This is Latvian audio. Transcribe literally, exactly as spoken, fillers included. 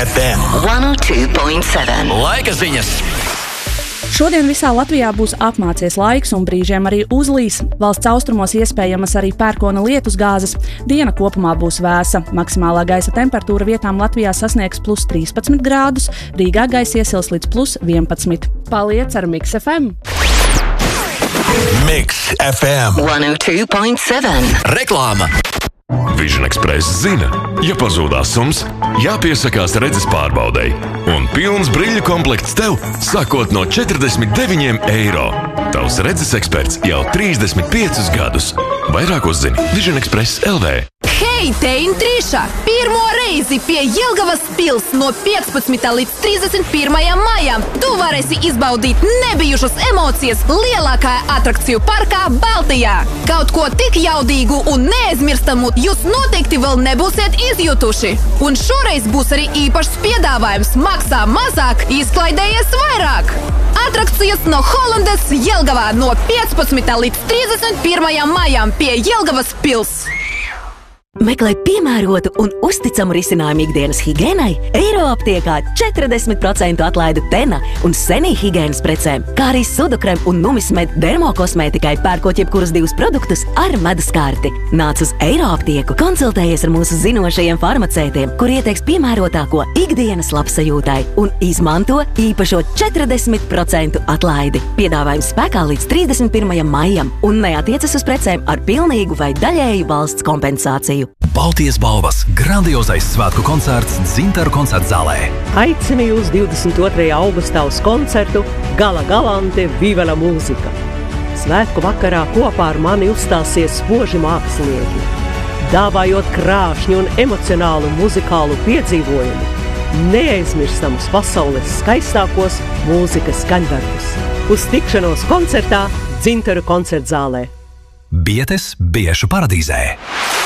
F M one oh two point seven. Laika ziņas! Šodien visā Latvijā būs apmācies laiks un brīžiem arī uzlīs. Valsts austrumos iespējamas arī pērkona lietusgāzes. Diena kopumā būs vēsa. Maksimālā gaisa temperatūra vietām Latvijā sasniegs plus trīspadsmit grādus, Rīgā gaisa iesils līdz plus vienpadsmit. Paliec ar Mix F M! Mix F M one oh two point seven. Reklāma! Vision Express zina, ja pazūd asums, jāpiesakās redzes pārbaudei. Un pilns brīļu komplekts tev, sākot no četrdesmit deviņiem eiro. Tavs redzes eksperts jau trīsdesmit piecus gadus. Vairāk uzzini Vision Express L V. Hei, te Intrīša! Pirmo reizi pie Jelgavas pils no piecpadsmitā līdz trīsdesmit pirmajam maijam tu varēsi izbaudīt nebijušas emocijas lielākajā atrakciju parkā Baltijā. Kaut ko tik jaudīgu un neaizmirstamu jūs noteikti vēl nebūsiet izjutuši. Un šoreiz būs arī īpašs piedāvājums maksā mazāk, izklaidējies vairāk. Atrakcijas no Holandes Jelgavā no piecpadsmitā līdz trīsdesmit pirmajam maijam pie Jelgavas pils. Meklē piemērotu un uzticamu risinājumu ikdienas higēnai, Eiroaptiekā četrdesmit procentu atlaidi Tena un Senī higēnas precēm, kā arī Sudukrem un Numismed dermokosmētikai pērkot jebkurus divus produktus ar medus karti. Nāc uz Eiroaptieku, konsultējies ar mūsu zinošajiem farmacētiem, kur ieteiks piemērotāko ikdienas labsajūtai un izmanto īpašo četrdesmit procentu atlaidi. Piedāvājums spēkā līdz trīsdesmit pirmajam maijam un neatiecas uz precēm ar pilnīgu vai daļēju valsts kompensāciju. Baltijas balvas grandiozais svētku koncerts Dzintaru koncertzālē. Aicinu jūs divdesmit otrajā augustā uz koncertu Gala Galante Vivela mūzika. Svētku vakarā kopā ar mani uzstāsies spoži mākslinieki, dāvājot krāšņu un emocionālu muzikālu piedzīvojumu, neaizmirstamus pasaules skaistākos mūzikas skaņdarbus. Uz tikšanos koncertā Dzintaru koncertzālē. Bietes Biešu paradīzē.